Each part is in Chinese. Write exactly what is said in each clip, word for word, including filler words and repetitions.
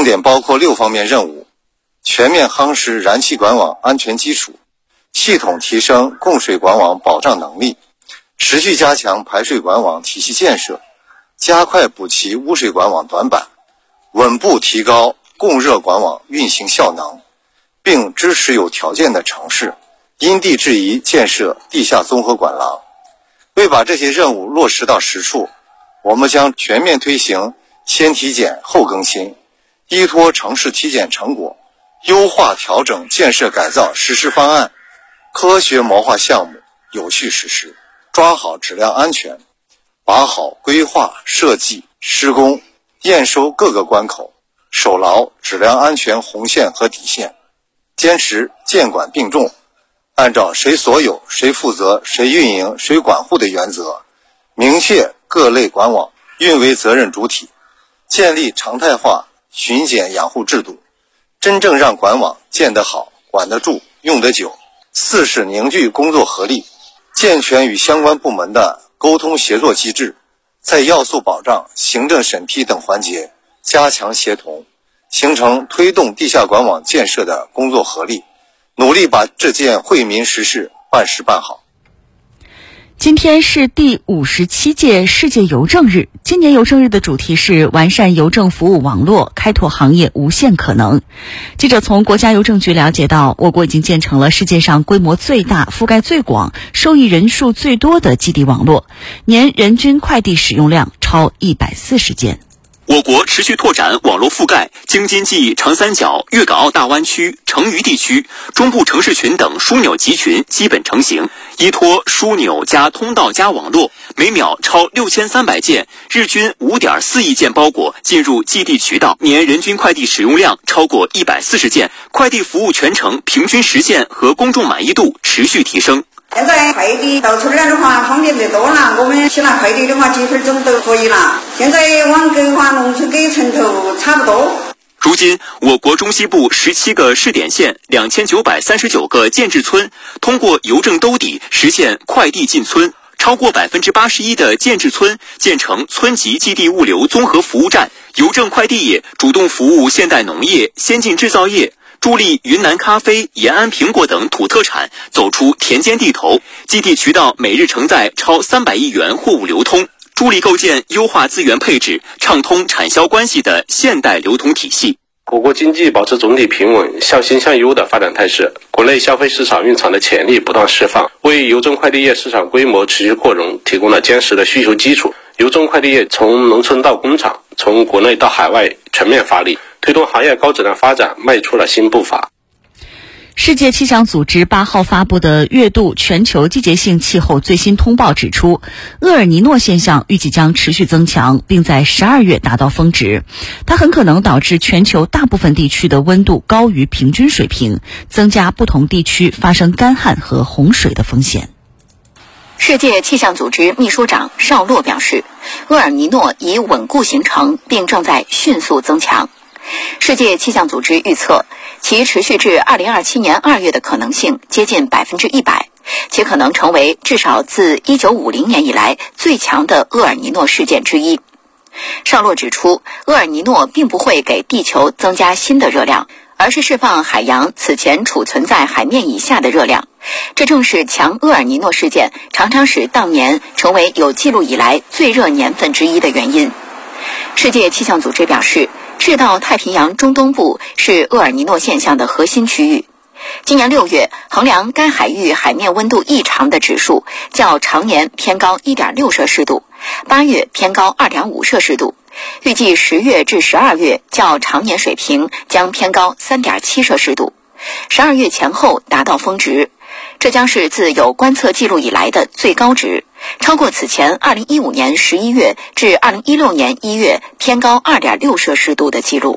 重点包括六方面任务：全面夯实燃气管网安全基础，系统提升供水管网保障能力，持续加强排水管网体系建设，加快补齐污水管网短板，稳步提高供热管网运行效能，并支持有条件的城市因地制宜建设地下综合管廊。为把这些任务落实到实处，我们将全面推行先体检后更新，依托城市体检成果，优化调整建设改造实施方案，科学谋划项目，有序实施，抓好质量安全，把好规划、设计、施工、验收各个关口，守牢质量安全红线和底线，坚持监管并重，按照谁所有、谁负责、谁运营、谁管护的原则，明确各类管网运维责任主体，建立常态化巡检养护制度，真正让管网建得好、管得住、用得久。四是凝聚工作合力，健全与相关部门的沟通协作机制，在要素保障、行政审批等环节加强协同，形成推动地下管网建设的工作合力，努力把这件惠民实事办实办好。 今天是第五十七届世界邮政日，今年邮政日的主题是完善邮政服务网络，开拓行业无限可能。记者从国家邮政局了解到，我国已经建成了世界上规模最大、覆盖最广、受益人数最多的基地网络，年人均快递使用量超一百四十件。 我国持续拓展网络覆盖，京津冀长三角、粤港澳大湾区、成渝地区、中部城市群等枢纽集群基本成型。依托枢纽加通道加网络，每秒超六千三百件，日均五点四亿件包裹进入寄递渠道，年人均快递使用量超过一百四十件，快递服务全程平均实现和公众满意度持续提升。 现在快递到处来的话方便得多了，我们取拿快递的话几分钟都可以了。现在网格的话，农村跟城头差不多。 如今，我国中西部十七个试点县、两千九百三十九个建制村，通过邮政兜底实现快递进村，超过百分之八十一的建制村建成村级寄递物流综合服务站。邮政快递业主动服务现代农业、先进制造业，助力云南咖啡、延安苹果等土特产走出田间地头，寄递渠道每日承载超三百亿元货物流通，助力构建优化资源配置、畅通产销关系的现代流通体系。 我国经济保持总体平稳、向新向优的发展态势，国内消费市场蕴藏的潜力不断释放，为邮政快递业市场规模持续扩容提供了坚实的需求基础。邮政快递业从农村到工厂，从国内到海外全面发力，推动行业高质量发展迈出了新步伐。 世界气象组织八号发布的月度全球季节性气候最新通报指出，厄尔尼诺现象预计将持续增强，并在十二月达到峰值。它很可能导致全球大部分地区的温度高于平均水平，增加不同地区发生干旱和洪水的风险。 世界气象组织秘书长绍洛表示，厄尔尼诺已稳固形成，并正在迅速增强。世界气象组织预测，其持续至二零二七年二月的可能性接近百分之一百，且可能成为至少自一九五零年以来最强的厄尔尼诺事件之一。绍洛指出，厄尔尼诺并不会给地球增加新的热量，而是释放海洋此前储存在海面以下的热量。这正是强厄尔尼诺事件常常使当年成为有记录以来最热年份之一的原因。世界气象组织表示，赤道太平洋中东部是厄尔尼诺现象的核心区域。今年六月，衡量该海域海面温度异常的指数较常年偏高 一点六摄氏度，八月偏高 二点五摄氏度，预计十月至十二月较常年水平将偏高 三点七摄氏度，十二月前后达到峰值，这将是自有观测记录以来的最高值，超过此前二零一五年十一月至二零一六年一月偏高 二点六摄氏度的记录。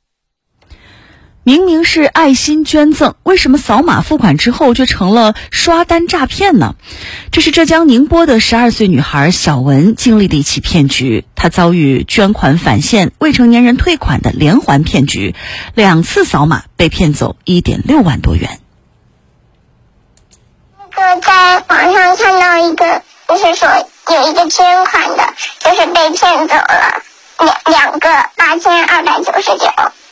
明明是爱心捐赠，为什么扫码付款之后却成了刷单诈骗呢？这是浙江宁波的十二岁女孩小文经历的一起骗局。她遭遇捐款返现、未成年人退款的连环骗局，两次扫码被骗走 一点六万多元。 那个在网上看到一个，就是说有一个捐款的，就是被骗走了两两个八千二百九十九。